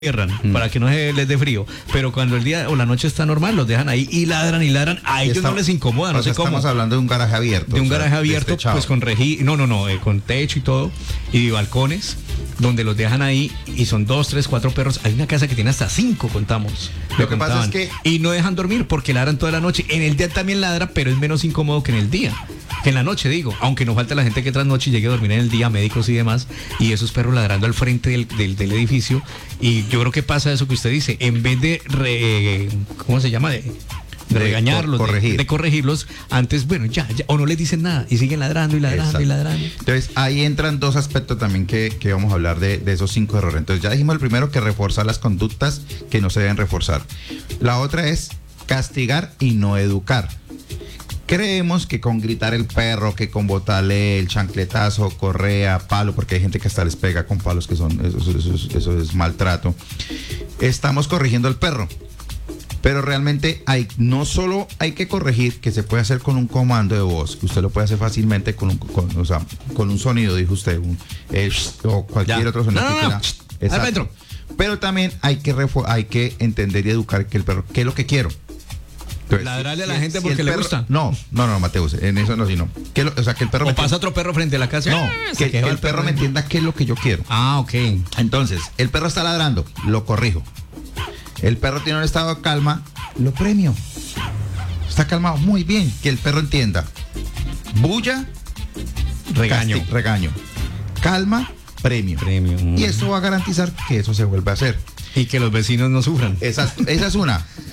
cierran para que no se les dé frío, pero cuando el día o la noche está normal, los dejan ahí y ladran, a ellos no les incomoda, no sé cómo. Estamos hablando de un garaje abierto. De un garaje abierto, pues con con techo y todo, y balcones, donde los dejan ahí, y son 2, 3, 4 perros. Hay una casa que tiene hasta 5, contamos. Lo que pasa es que... Y no dejan dormir porque ladran toda la noche. En el día también ladra, pero es menos incómodo que en el día. Que en la noche, digo, aunque no falta la gente que trasnoche y llegue a dormir en el día, médicos y demás, y esos perros ladrando al frente del edificio. Y yo creo que pasa eso que usted dice, en vez de ¿cómo se llama? De regañarlos, de corregirlos, antes, bueno, ya, o no les dicen nada y siguen ladrando y ladrando. Exacto. Y ladrando. Entonces, ahí entran dos aspectos también que vamos a hablar de esos 5 errores. Entonces, ya dijimos el primero, que reforzar las conductas que no se deben reforzar. La otra es castigar y no educar. Creemos que con gritar el perro, que con botarle el chancletazo, correa, palo, porque hay gente que hasta les pega con palos, que son eso es maltrato, estamos corrigiendo al perro. Pero realmente no solo hay que corregir, que se puede hacer con un comando de voz, que usted lo puede hacer fácilmente con un sonido, dijo usted, o cualquier otro sonido. Exacto. Pero también hay que entender y educar que el perro, ¿qué es lo que quiero? Entonces, ladrarle a la gente porque le gusta. No, Mateus, en eso no, sino que el perro. O pasa otro perro frente a la casa. No, que el perro me entienda qué es lo que yo quiero. Ah, ok. Entonces, el perro está ladrando, lo corrijo. El perro tiene un estado de calma, lo premio. Está calmado, muy bien, que el perro entienda. Bulla, regaño. Regaño. Calma, premio. Y eso va a garantizar que eso se vuelva a hacer. Y que los vecinos no sufran. Exacto, esa es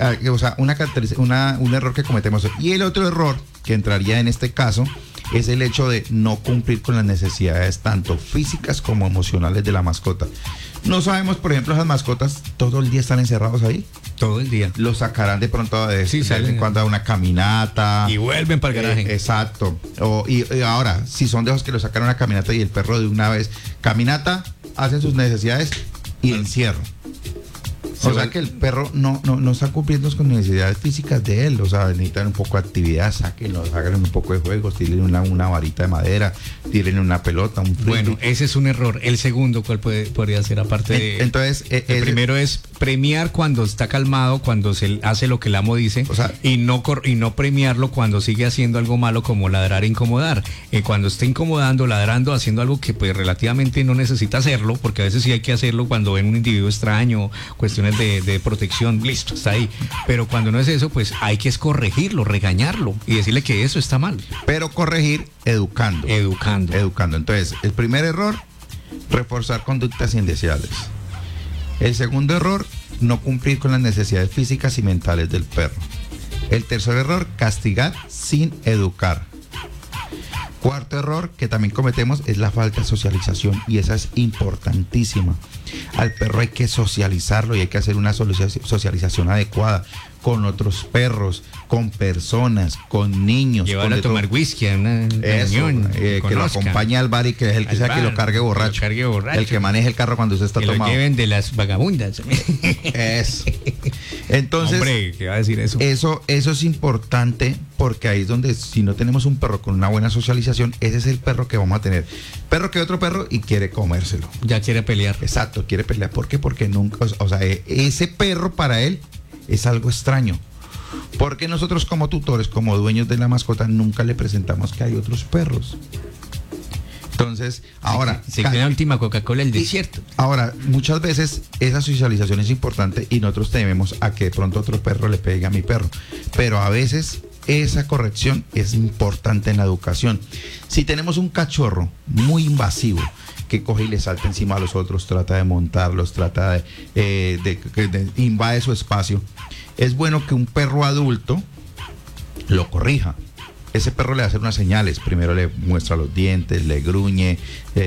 un error que cometemos. Y el otro error que entraría en este caso es el hecho de no cumplir con las necesidades tanto físicas como emocionales de la mascota. No sabemos, por ejemplo, las mascotas todo el día están encerrados ahí. Todo el día. Los sacarán de pronto de vez en cuando a una caminata. Y vuelven para el garaje. Exacto. Y ahora, si son de esos que lo sacaron a una caminata y el perro de una vez, caminata, hacen sus necesidades y encierro. O sea que el perro no está cumpliendo con necesidades físicas de él. O sea, necesitan un poco de actividad, sáquenlo, háganle un poco de juegos, tírenle una varita de madera, tírenle una pelota, un frisbee. Bueno, ese es un error. El segundo, ¿cuál podría ser? Aparte de... Entonces, el primero es premiar cuando está calmado, cuando se hace lo que el amo dice, o sea, y no premiarlo cuando sigue haciendo algo malo, como ladrar e incomodar. Cuando está incomodando, ladrando, haciendo algo que pues relativamente no necesita hacerlo, porque a veces sí hay que hacerlo cuando ven un individuo extraño, cuestiones de protección, listo, está ahí. Pero cuando no es eso, pues hay que corregirlo, regañarlo y decirle que eso está mal. Pero corregir educando. Entonces, el primer error, reforzar conductas indeseables. El segundo error, no cumplir con las necesidades físicas y mentales del perro. El tercer error, castigar sin educar. Cuarto error que también cometemos es la falta de socialización, y esa es importantísima. Al perro hay que socializarlo y hay que hacer una socialización adecuada con otros perros, con personas, con niños. Llevarlo a tomar whisky en una reunión, que lo acompañe al bar y que es el que sea que lo cargue borracho. El que maneje el carro cuando usted está tomado. Que lo lleven de las vagabundas. Eso. Entonces, hombre, ¿qué va a decir eso? Eso es importante, porque ahí es donde, si no tenemos un perro con una buena socialización, ese es el perro que vamos a tener. Perro que otro perro y quiere comérselo. Ya quiere pelear. Exacto, quiere pelear. ¿Por qué? Porque nunca, ese perro para él es algo extraño. Porque nosotros, como tutores, como dueños de la mascota, nunca le presentamos que hay otros perros. Entonces, ahora... Se queda la última Coca-Cola el desierto. Ahora, muchas veces esa socialización es importante y nosotros tememos a que de pronto otro perro le pegue a mi perro. Pero a veces esa corrección es importante en la educación. Si tenemos un cachorro muy invasivo, que coge y le salta encima a los otros, trata de montarlos, trata de invade su espacio, es bueno que un perro adulto lo corrija. Ese perro le va a hacer unas señales. Primero le muestra los dientes, le gruñe,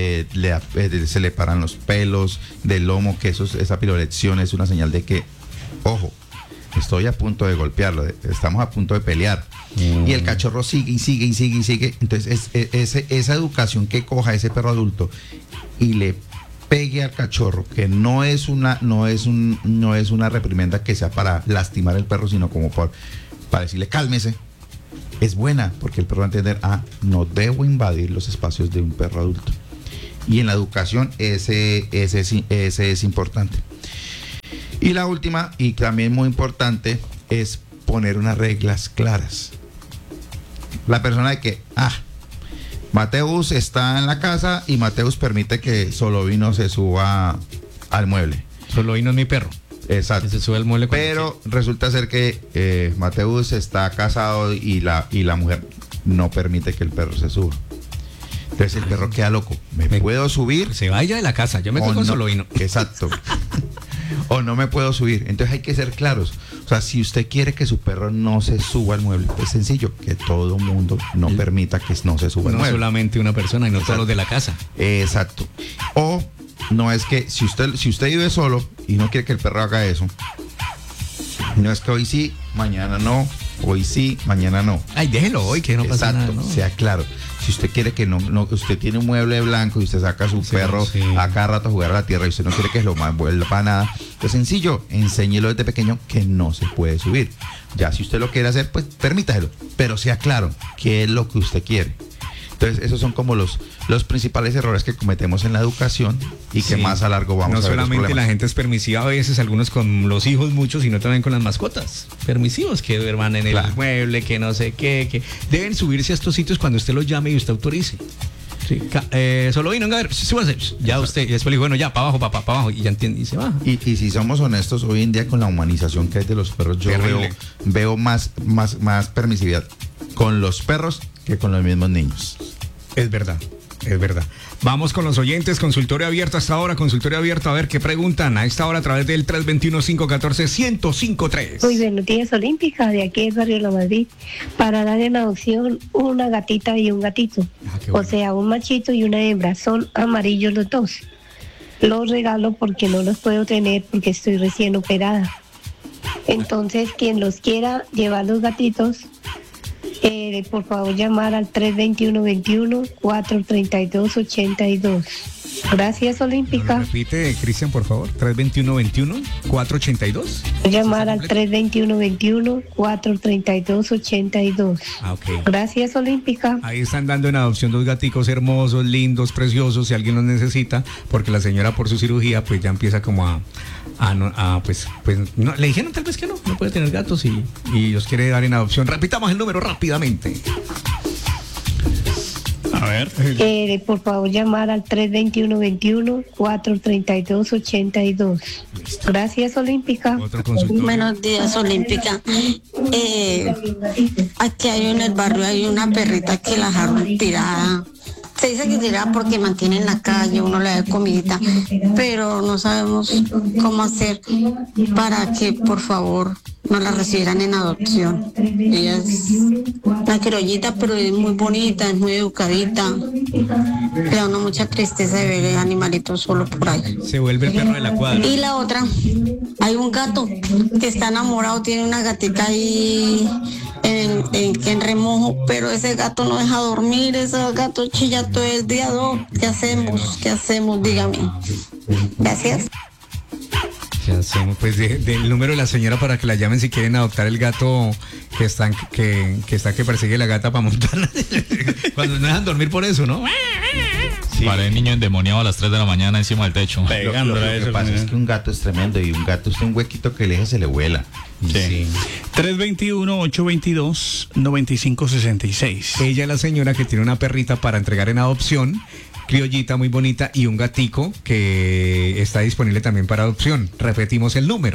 se le paran los pelos del lomo, que esa pirolección es una señal de que, ojo, estoy a punto de golpearlo, estamos a punto de pelear. Y el cachorro sigue y sigue y sigue y sigue. Entonces esa educación que coja ese perro adulto y le pegue al cachorro, que no es una reprimenda que sea para lastimar al perro, sino como para decirle cálmese, es buena, porque el perro va a entender, no debo invadir los espacios de un perro adulto. Y en la educación ese es importante. Y la última, y también muy importante, es poner unas reglas claras. La persona de que, Mateus está en la casa y Mateus permite que Solovino se suba al mueble. Solovino es mi perro. Exacto. Que se sube al mueble. Pero resulta ser que Mateus está casado y la mujer no permite que el perro se suba. Entonces el perro queda loco. ¿Me puedo subir? Se vaya de la casa. Yo me quedo con Solovino. Exacto. O no me puedo subir. Entonces hay que ser claros. O sea, si usted quiere que su perro no se suba al mueble, es sencillo, que todo mundo no permita que no se suba al mueble. No solamente una persona y no todos los de la casa. Exacto. O no es que si usted vive solo y no quiere que el perro haga eso, no es que hoy sí, mañana no, hoy sí, mañana no. Ay, déjelo hoy, que no pasa nada. Exacto, sea claro. Si usted quiere que no, usted tiene un mueble blanco y usted saca a su perro a cada rato a jugar a la tierra y usted no quiere que lo vuelva para nada, pues sencillo, enséñelo desde pequeño que no se puede subir. Ya si usted lo quiere hacer, pues permítaselo, pero sea claro qué es lo que usted quiere. Entonces, esos son como los principales errores que cometemos en la educación y que más a largo vamos a ver. No solamente la gente es permisiva a veces, algunos con los hijos muchos, sino también con las mascotas. Permisivos, que duerman en el mueble, que no sé qué, que deben subirse a estos sitios cuando usted los llame y usted autorice. Sí. Solo vino, a ver, súbase. Ya usted, y después le digo, bueno, ya, para abajo, papá, para abajo, y ya entiende, y se baja. Y si somos honestos, hoy en día con la humanización que hay de los perros, yo veo más permisividad con los perros que con los mismos niños. Es verdad. Vamos con los oyentes, consultorio abierto hasta ahora, consultorio abierto, a ver qué preguntan a esta hora a través del 321-514-1053. Muy buenos días, Olímpica, de aquí del barrio La Madrid, para dar en adopción una gatita y un gatito, bueno. O sea, un machito y una hembra, son amarillos los dos. Los regalo porque no los puedo tener porque estoy recién operada. Entonces, quien los quiera llevar los gatitos, por favor llamar al 321-21-432-82. Gracias, Olímpica. Repite, Cristian, por favor. 321-21-482. Llamar al 321-21-432-82. Okay. Gracias, Olímpica. Ahí están dando en adopción dos gaticos hermosos, lindos, preciosos, si alguien los necesita, porque la señora por su cirugía pues ya empieza como pues no, le dijeron tal vez que no puede tener gatos y los quiere dar en adopción. Repitamos el número rápidamente. A ver. Por favor llamar al 321-432-82. Gracias, Olímpica. Buenos días, Olímpica. Aquí en el barrio hay una perrita que la dejaron tirada. Se dice que tirada porque mantiene en la calle, uno le da comidita, pero no sabemos cómo hacer para que, por favor, nos la recibieran en adopción. Ella es una criollita, pero es muy bonita, es muy educadita. Le da uno mucha tristeza de ver el animalito solo por ahí. Se vuelve el perro de la cuadra. Y la otra, hay un gato que está enamorado, tiene una gatita ahí en remojo, pero ese gato no deja dormir, ese gato chilla todo el día. ¿Qué hacemos? Dígame. Gracias. ¿Qué hacemos? Pues del número de la señora para que la llamen si quieren adoptar el gato que persigue la gata para montarla. Cuando no dejan dormir por eso, ¿no? Sí. Para el niño endemoniado a las 3 de la mañana encima del techo. Lo que pasa es que un gato es tremendo y un gato es un huequito que le deja, se le vuela. Sí. 321-822-9566. Ella es la señora que tiene una perrita para entregar en adopción, criollita muy bonita, y un gatico que está disponible también para adopción. Repetimos el número.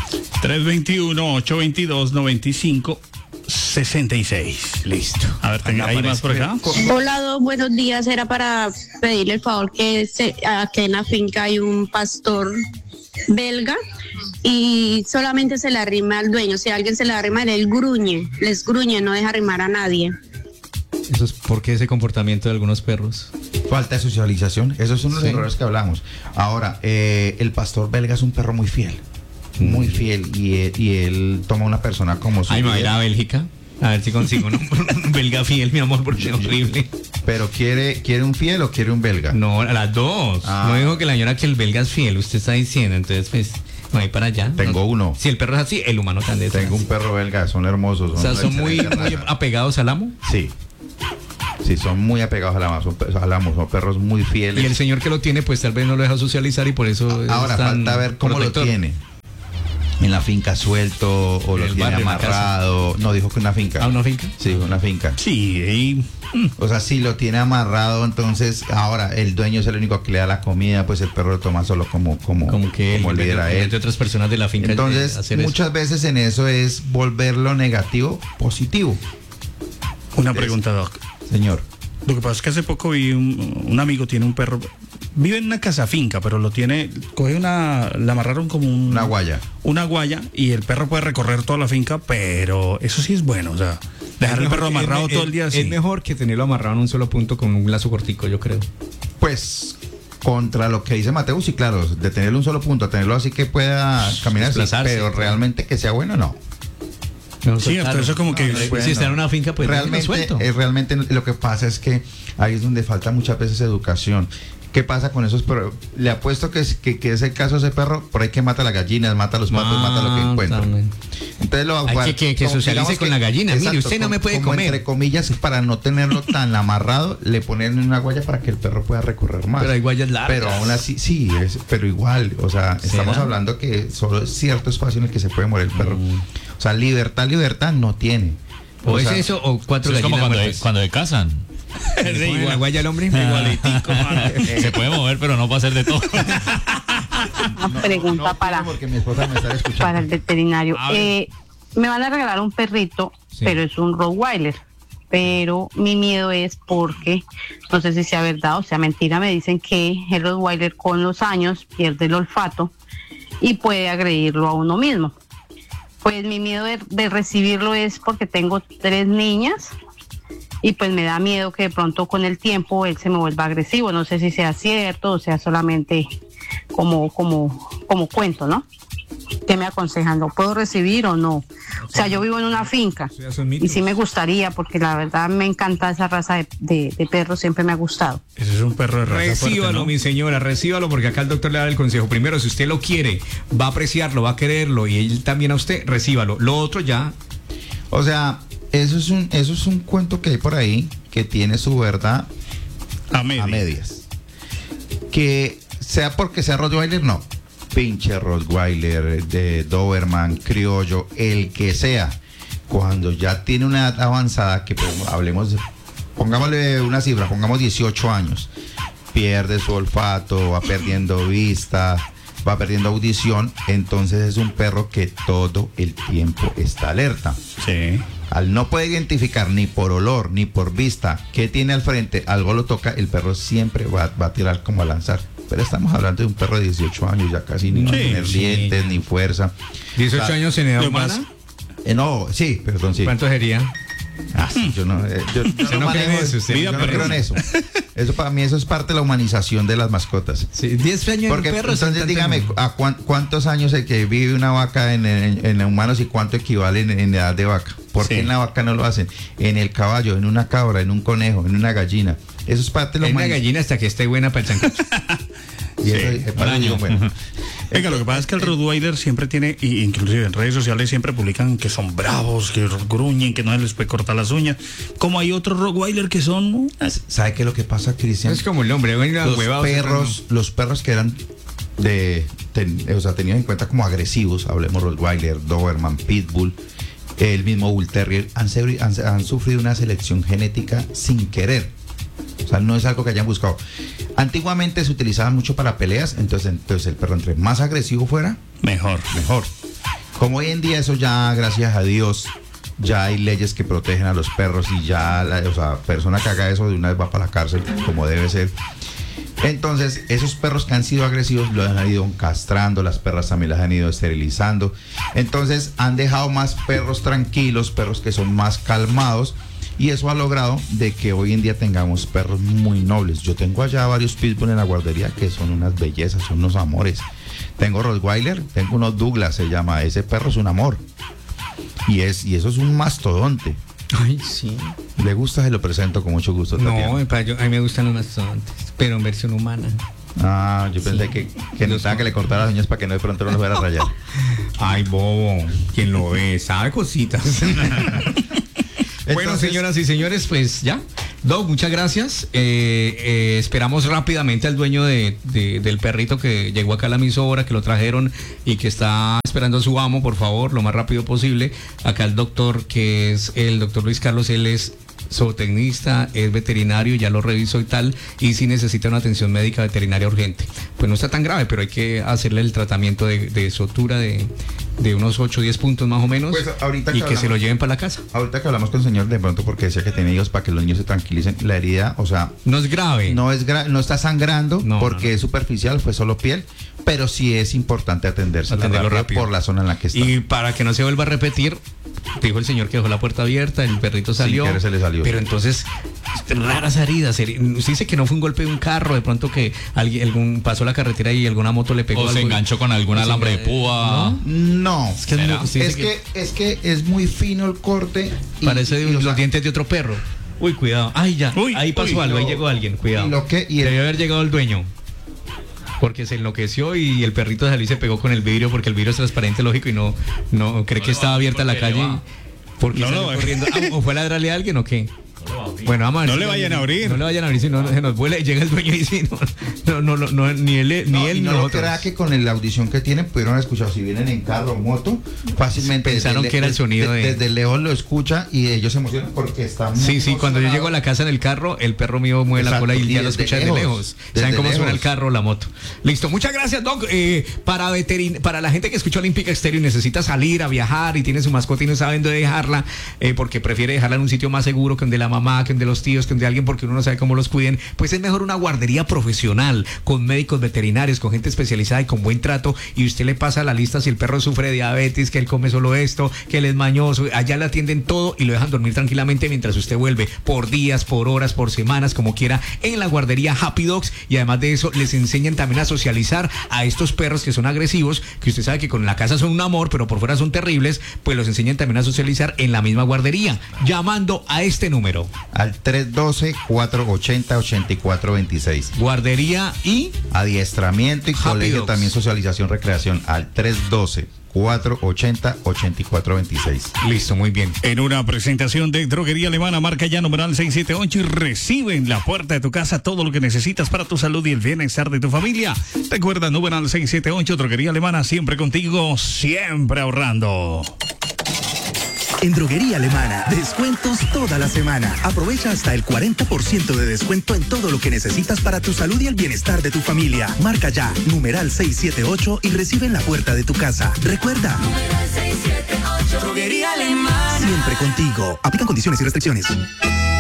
321-822-9566. Listo. A ver, ¿hay más por acá? Hola, buenos días. Era para pedirle el favor que aquí en la finca hay un pastor belga y solamente se le arrima al dueño. Si alguien se le arrima, él les gruñe, no deja arrimar a nadie. ¿Eso es porque ese comportamiento de algunos perros? Falta de socialización. Esos son los errores que hablamos. Ahora, el pastor belga es un perro muy fiel. Muy fiel. Y él toma una persona como su. Ay, me voy a ir a Bélgica. A ver si consigo un belga fiel, mi amor, porque es horrible. ¿Pero quiere un fiel o quiere un belga? No, a las dos. No dijo que la señora que el belga es fiel, usted está diciendo. Entonces, pues, me voy para allá. Tengo uno. Si el perro es así, el humano también. Tengo un perro belga, son hermosos. O sea, son muy apegados al amo. Sí. Sí, son muy apegados al amo, son perros muy fieles. Y el señor que lo tiene, pues tal vez no lo deja socializar y por eso. Ahora falta ver cómo lo tiene. en la finca suelto o lo tiene amarrado. No, dijo que una finca. ¿Ah, una finca? Sí, una finca. Sí, O sea, si lo tiene amarrado, entonces ahora el dueño es el único que le da la comida, pues el perro lo toma solo como líder a él. De otras personas de la finca. Entonces, muchas veces en eso es volver lo negativo positivo. Una pregunta, Doc. Señor. Lo que pasa es que hace poco vi un amigo tiene un perro, vive en una casa finca, pero le amarraron como una guaya. Una guaya, y el perro puede recorrer toda la finca, pero eso sí es bueno, o sea, dejar el perro amarrado todo el día así. Es mejor que tenerlo amarrado en un solo punto con un lazo cortico, yo creo. Pues, contra lo que dice Mateo, sí, claro, de tenerlo un solo punto, tenerlo así que pueda caminar, sí, pero realmente que sea bueno, no. No, sí, claro. Eso como que si está en una finca, pues realmente lo que pasa es que ahí es donde falta muchas veces educación. ¿Qué pasa con esos perros? Le apuesto que es el caso de ese perro, por ahí que mata las gallinas, mata los patos, mata lo que encuentra. Entonces hay que socialice con la gallina. Exacto, mire, usted no me puede comer. Entre comillas, para no tenerlo tan amarrado, le ponen una guaya para que el perro pueda recorrer más. Pero hay guayas largas. Pero aún así, sí, pero igual, o sea, estamos hablando que solo es cierto espacio en el que se puede mover el perro. O sea, libertad no tiene. O es eso, o 4 gallinas. Es como cuando se casan. Sí, igual la guaya al hombre. Igualitico, se puede mover, pero no va a hacer de todo. Una pregunta porque mi esposa me está escuchando. Para el veterinario. Me van a regalar un perrito, pero es un Rottweiler. Pero mi miedo es porque, no sé si sea verdad o sea mentira, me dicen que el Rottweiler con los años pierde el olfato y puede agredirlo a uno mismo. Pues mi miedo de recibirlo es porque tengo 3 niñas y pues me da miedo que de pronto con el tiempo él se me vuelva agresivo. No sé si sea cierto o sea solamente como cuento, ¿no? ¿Qué me aconsejan? ¿Lo puedo recibir o no? O sea, yo vivo en una finca y sí me gustaría, porque la verdad me encanta esa raza de perros, siempre me ha gustado. Ese es un perro de raza Recíbalo, fuerte, ¿no? Mi señora, recíbalo, porque acá el doctor le da el consejo. Primero, si usted lo quiere, va a apreciarlo, va a quererlo, y él también a usted, recíbalo. Lo otro ya... O sea, eso es un cuento que hay por ahí, que tiene su verdad a medias. Que sea porque sea Rottweiler, no. Pinche Rottweiler, de Doberman, criollo, el que sea, cuando ya tiene una edad avanzada, que hablemos, pongámosle una cifra, pongamos 18 años, pierde su olfato, va perdiendo vista, va perdiendo audición, entonces es un perro que todo el tiempo está alerta. Sí. Al no poder identificar ni por olor ni por vista qué tiene al frente, algo lo toca, el perro siempre va a tirar como a lanzar. Pero estamos hablando de un perro de 18 años, ya casi ni tener dientes, ni fuerza. ¿18 años en edad humana? No, sí, perdón, sí. ¿Cuánto sería? Sí, yo no creo en eso. Eso para mí eso es parte de la humanización de las mascotas. Sí, 10 años porque en perros. Entonces dígame, ¿a cuántos años el que vive una vaca en humanos y cuánto equivale en edad de vaca? ¿Por qué en la vaca no lo hacen? En el caballo, en una cabra, en un conejo, en una gallina. Eso es parte de la humanización. En una gallina hasta que esté buena para el sancocho. Y eso es para el bueno. Venga, lo que pasa es que el Rottweiler siempre tiene, y inclusive en redes sociales siempre publican que son bravos, que gruñen, que no les puede cortar las uñas. Como hay otros Rottweiler que son... ¿Sabe qué es lo que pasa, Cristian? Es como el hombre, los perros que eran tenidos en cuenta como agresivos, hablemos Rottweiler, Doberman, Pitbull, el mismo Bull Terrier, han sufrido una selección genética sin querer. O sea, no es algo que hayan buscado. Antiguamente se utilizaban mucho para peleas, entonces el perro entre más agresivo fuera, mejor. Como hoy en día eso ya, gracias a Dios, ya hay leyes que protegen a los perros y ya persona que haga eso de una vez va para la cárcel, como debe ser. Entonces, esos perros que han sido agresivos los han ido castrando, las perras también las han ido esterilizando. Entonces, han dejado más perros tranquilos, perros que son más calmados. Y eso ha logrado de que hoy en día tengamos perros muy nobles. Yo tengo allá varios Pitbull en la guardería que son unas bellezas, son unos amores. Tengo Rottweiler, tengo unos Douglas, se llama. Ese perro es un amor. Y eso es un mastodonte. Ay, sí. ¿Le gusta? Se lo presento con mucho gusto. No, a mí me gustan los mastodontes, pero en versión humana. Ah, yo pensé que necesitaba que le cortara las uñas para que no de pronto no los fuera a rayar. Ay, bobo. ¿Quién lo ve? Sabe cositas. Bueno, señoras y señores, pues ya Doc, muchas gracias. Esperamos rápidamente al dueño del perrito que llegó acá a la emisora, que lo trajeron y que está esperando a su amo, por favor, lo más rápido posible. Acá el doctor, que es el doctor Luis Carlos, él es zootecnista, es veterinario, ya lo revisó y tal, y si necesita una atención médica veterinaria urgente. Pues no está tan grave, pero hay que hacerle el tratamiento de sutura de unos 8 o 10 puntos más o menos, pues ahorita y que se lo lleven para la casa. Ahorita que hablamos con el señor, de pronto, porque decía que tiene hijos, para que los niños se tranquilicen, la herida, o sea, no es grave. No está sangrando, porque es superficial, fue solo piel, pero sí es importante atenderlo rápido por la zona en la que está. Y para que no se vuelva a repetir, dijo el señor que dejó la puerta abierta, el perrito salió, se le salió. Pero entonces, raras heridas. Se dice que no fue un golpe de un carro, de pronto que alguien pasó la carretera y alguna moto le pegó. O se enganchó con algún alambre de púa. No. Es que es muy fino el corte. Parece los dientes de otro perro. Uy, cuidado. Ay, ya. Ahí pasó algo, ahí llegó alguien. Cuidado. Debió haber llegado el dueño. Porque se enloqueció y el perrito salió y se pegó con el vidrio, porque el vidrio es transparente, lógico, y no cree que estaba abierta la calle. Porque salió corriendo. ¿O fue a ladrarle a alguien o qué? Bueno, vamos a ver. No le vayan a abrir. No le vayan a abrir, si no se nos vuela y llega el dueño y si no, ni él ni nosotros. ¿Será que con la audición que tienen pudieron escuchar? Si vienen en carro o moto, fácilmente pensaron que era el sonido desde lejos lo escucha y ellos se emocionan porque están Sí, cuando yo llego a la casa en el carro, el perro mío mueve la cola y ya lo escucha desde lejos. ¿Saben cómo suena el carro o la moto? Listo, muchas gracias, Doc. Para la gente que escucha Olímpica Estéreo y necesita salir a viajar y tiene su mascota y no sabe dónde dejarla, porque prefiere dejarla en un sitio más seguro que donde la mamá, que donde los tíos, que donde alguien, porque uno no sabe cómo los cuiden, pues es mejor una guardería profesional, con médicos veterinarios, con gente especializada y con buen trato, y usted le pasa la lista si el perro sufre de diabetes, que él come solo esto, que él es mañoso, allá le atienden todo y lo dejan dormir tranquilamente mientras usted vuelve, por días, por horas, por semanas, como quiera, en la guardería Happy Dogs, y además de eso les enseñan también a socializar a estos perros que son agresivos, que usted sabe que con la casa son un amor, pero por fuera son terribles, pues los enseñan también a socializar en la misma guardería, llamando a este número. Al 312-480-8426. Guardería y adiestramiento y Happy colegio Dogs. también, socialización, recreación, al 312-480-8426. Listo, muy bien. En una presentación de Droguería Alemana, marca ya numeral 678 y recibe en la puerta de tu casa todo lo que necesitas para tu salud y el bienestar de tu familia. Recuerda, numeral 678, Droguería Alemana, siempre contigo, siempre ahorrando. En Droguería Alemana, descuentos toda la semana. Aprovecha hasta el 40% de descuento en todo lo que necesitas para tu salud y el bienestar de tu familia. Marca ya, numeral 678 y recibe en la puerta de tu casa. Recuerda, numeral 678, Droguería Alemana. Siempre contigo. Aplican condiciones y restricciones.